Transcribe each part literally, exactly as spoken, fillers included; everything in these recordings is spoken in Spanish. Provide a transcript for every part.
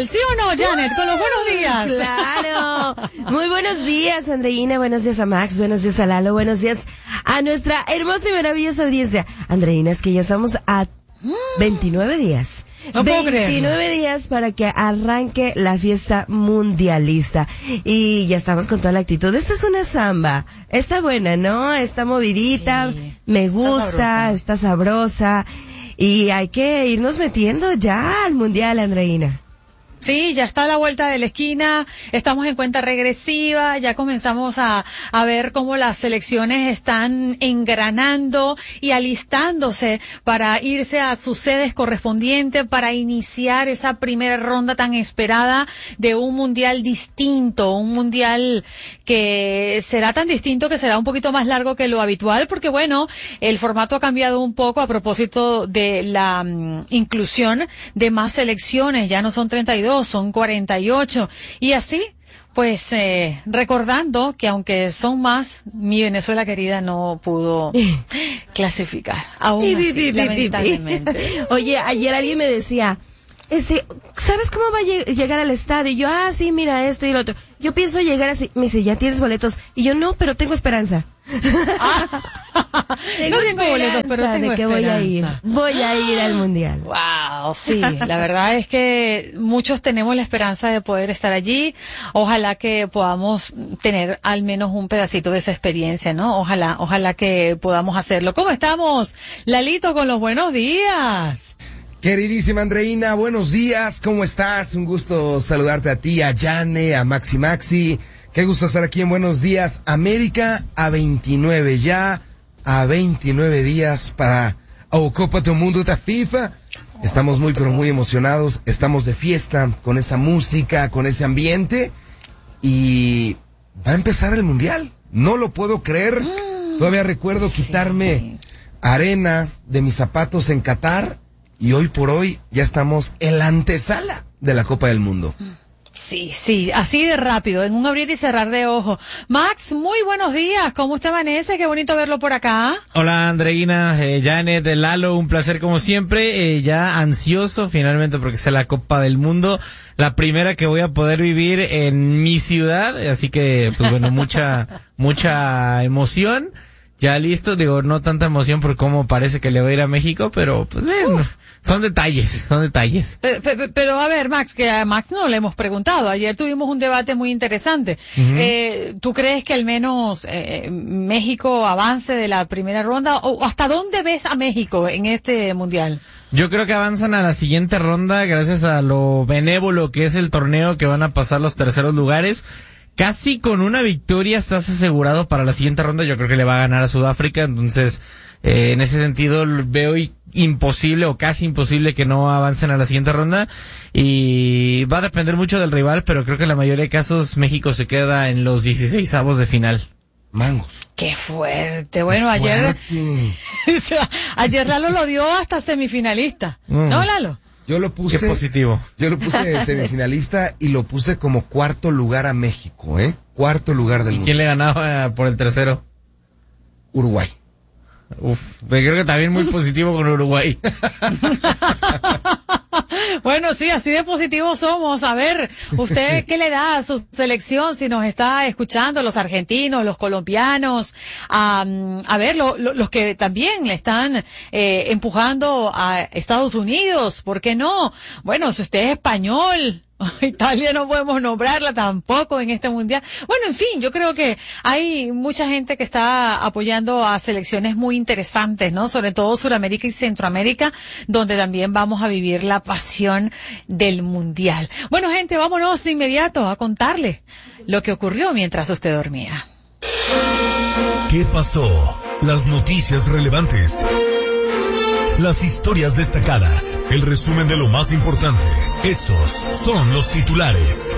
mundial, ¿sí o no, Janet? Con los buenos días. Claro. Muy buenos días, Andreina. Buenos días a Max. Buenos días a Lalo. Buenos días a nuestra hermosa y maravillosa audiencia. Andreina, es que ya estamos a veintinueve días. No puedo veintinueve creerlo. días para que arranque la fiesta mundialista. Y ya estamos con toda la actitud. Esta es una samba. Está buena, ¿no? Está movidita. Sí, me está gusta, sabrosa. está sabrosa. Y hay que irnos metiendo ya al mundial, Andreina. Sí, ya está a la vuelta de la esquina, estamos en cuenta regresiva, ya comenzamos a, a ver cómo las selecciones están engranando y alistándose para irse a sus sedes correspondientes, para iniciar esa primera ronda tan esperada de un mundial distinto, un mundial que será tan distinto que será un poquito más largo que lo habitual, porque bueno, el formato ha cambiado un poco a propósito de la mm, inclusión de más selecciones, ya no son treinta y dos, son cuarenta y ocho, y así, pues, eh, recordando que aunque son más, mi Venezuela querida no pudo clasificar, aún Pi, pi, así, pi, pi, pi, pi. lamentablemente. Oye, ayer alguien me decía, este, ¿sabes cómo va a lleg- llegar al estadio? Y yo, ah, sí, mira esto y lo otro. Yo pienso llegar así. Me dice, ¿ya tienes boletos? Y yo, no, pero tengo esperanza. No tengo boletos, pero esperanza tengo de que voy a ir. esperanza. Voy a ir al mundial. Wow, sí, la verdad es que muchos tenemos la esperanza de poder estar allí. Ojalá que podamos tener al menos un pedacito de esa experiencia, ¿no? Ojalá, ojalá que podamos hacerlo. ¿Cómo estamos, Lalito, con los buenos días? Queridísima Andreina, buenos días, ¿cómo estás? Un gusto saludarte a ti, a Yane, a Maxi Maxi. Qué gusto estar aquí en Buenos Días América a veintinueve, ya a veintinueve días para a Copa do Mundo da FIFA. Estamos muy pero muy emocionados, estamos de fiesta con esa música, con ese ambiente y va a empezar el Mundial. No lo puedo creer. Todavía recuerdo quitarme arena de mis zapatos en Qatar. Y hoy por hoy ya estamos en la antesala de la Copa del Mundo. Sí, sí, así de rápido, en un abrir y cerrar de ojos. Max, muy buenos días, ¿cómo usted amanece? Qué bonito verlo por acá. Hola Andreina, eh, Janet, Lalo, un placer como siempre, eh, ya ansioso finalmente porque sea la Copa del Mundo, la primera que voy a poder vivir en mi ciudad, así que pues bueno, mucha, mucha emoción. Ya listo, digo, no tanta emoción por cómo parece que le va a ir a México, pero pues bueno, son detalles, son detalles. Pero, pero, pero, a ver, Max, que a Max no le hemos preguntado. Ayer tuvimos un debate muy interesante. Uh-huh. eh, ¿Tú crees que al menos eh, México avance de la primera ronda? ¿O hasta dónde ves a México en este mundial? Yo creo que avanzan a la siguiente ronda gracias a lo benévolo que es el torneo, que van a pasar los terceros lugares. Casi con una victoria estás asegurado para la siguiente ronda. Yo creo que le va a ganar a Sudáfrica. Entonces, eh, en ese sentido, veo imposible o casi imposible que no avancen a la siguiente ronda. Y va a depender mucho del rival, pero creo que en la mayoría de casos México se queda en los dieciseisavos de final. Mangos. ¡Qué fuerte! Bueno, Qué ayer, fuerte. ayer Lalo lo dio hasta semifinalista. Mm. ¿No, Lalo? Yo lo puse. Qué positivo. Yo lo puse semifinalista y lo puse como cuarto lugar a México, ¿eh? Cuarto lugar del ¿Y mundo. quién le ganaba por el tercero? Uruguay. Uf, me creo que también muy positivo con Uruguay. Bueno, sí, así de positivos somos. A ver, ¿usted qué le da a su selección si nos está escuchando, los argentinos, los colombianos? A, a ver, lo, lo, los que también le están eh, empujando a Estados Unidos, ¿por qué no? Bueno, si usted es español, Italia no podemos nombrarla tampoco en este mundial. Bueno, en fin, yo creo que hay mucha gente que está apoyando a selecciones muy interesantes, ¿no? Sobre todo Sudamérica y Centroamérica, donde también vamos a vivir la pasión del mundial. Bueno, gente, vámonos de inmediato a contarle lo que ocurrió mientras usted dormía. ¿Qué pasó? Las noticias relevantes. Las historias destacadas, el resumen de lo más importante. Estos son los titulares.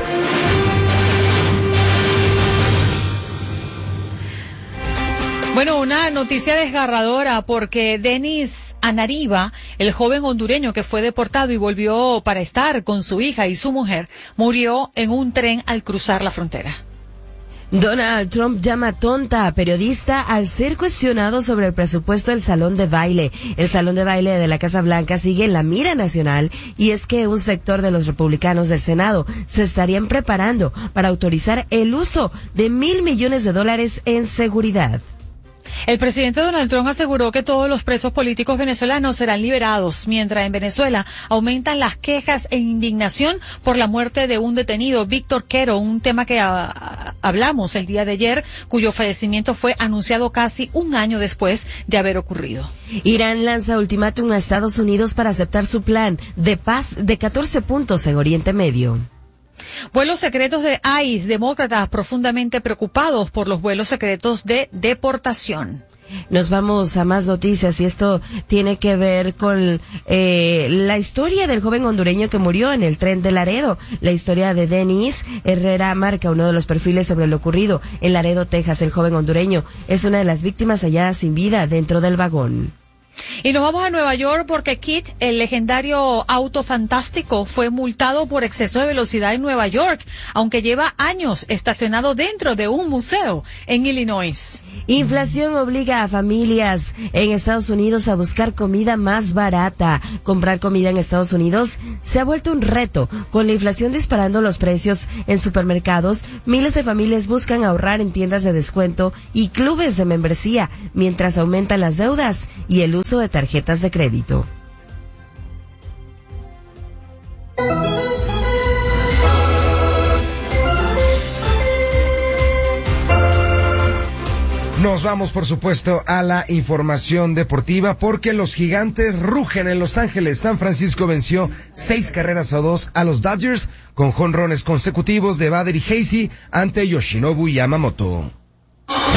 Bueno, una noticia desgarradora porque Denis Anariba, el joven hondureño que fue deportado y volvió para estar con su hija y su mujer, murió en un tren al cruzar la frontera. Donald Trump llama tonta a periodista al ser cuestionado sobre el presupuesto del salón de baile. El salón de baile de la Casa Blanca sigue en la mira nacional y es que un sector de los republicanos del Senado se estarían preparando para autorizar el uso de mil millones de dólares en seguridad. El presidente Donald Trump aseguró que todos los presos políticos venezolanos serán liberados, mientras en Venezuela aumentan las quejas e indignación por la muerte de un detenido, Víctor Quero, un tema que a, hablamos el día de ayer, cuyo fallecimiento fue anunciado casi un año después de haber ocurrido. Irán lanza ultimátum a Estados Unidos para aceptar su plan de paz de catorce puntos en Oriente Medio. Vuelos secretos de I C E, demócratas profundamente preocupados por los vuelos secretos de deportación. Nos vamos a más noticias y esto tiene que ver con eh, la historia del joven hondureño que murió en el tren de Laredo. La historia de Denis Herrera marca uno de los perfiles sobre lo ocurrido en Laredo, Texas. El joven hondureño es una de las víctimas halladas sin vida dentro del vagón. Y nos vamos a Nueva York porque Kit, el legendario auto fantástico, fue multado por exceso de velocidad en Nueva York, aunque lleva años estacionado dentro de un museo en Illinois. Inflación obliga a familias en Estados Unidos a buscar comida más barata. Comprar comida en Estados Unidos se ha vuelto un reto. Con la inflación disparando los precios en supermercados, miles de familias buscan ahorrar en tiendas de descuento y clubes de membresía, mientras aumentan las deudas y el uso de tarjetas de crédito. Nos vamos, por supuesto, a la información deportiva porque los gigantes rugen en Los Ángeles. San Francisco venció seis carreras a dos a los Dodgers con jonrones consecutivos de Bader y Hasey ante Yoshinobu Yamamoto.